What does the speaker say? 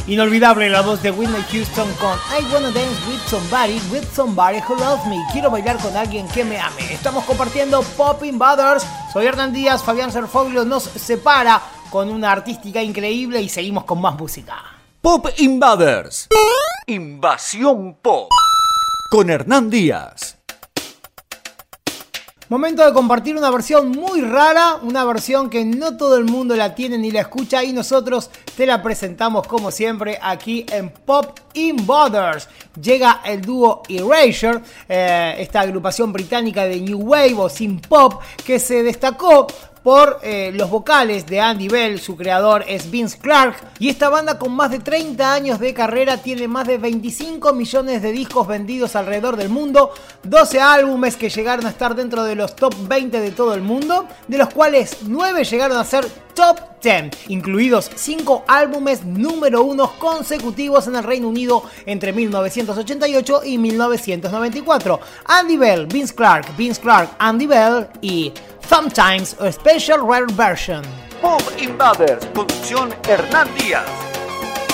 Inolvidable la voz de Whitney Houston con I Wanna Dance with somebody who loves me. Quiero bailar con alguien que me ame. Estamos compartiendo Pop Invaders. Soy Hernán Díaz, Fabián Serfoglio nos separa con una artística increíble y seguimos con más música. Pop Invaders. Invasión Pop. Con Hernán Díaz. Momento de compartir una versión muy rara, una versión que no todo el mundo la tiene ni la escucha y nosotros te la presentamos como siempre aquí en Pop Invaders. Llega el dúo Erasure, esta agrupación británica de New Wave o Synth Pop que se destacó por los vocales de Andy Bell. Su creador es Vince Clarke y esta banda con más de 30 años de carrera tiene más de 25 millones de discos vendidos alrededor del mundo, 12 álbumes que llegaron a estar dentro de los top 20 de todo el mundo, de los cuales 9 llegaron a ser top 10, incluidos 5 álbumes número 1 consecutivos en el Reino Unido entre 1988 y 1994. Andy Bell, Vince Clarke, Andy Bell y Sometimes a Special Rare Version. Pop Invaders, conducción Hernán Díaz.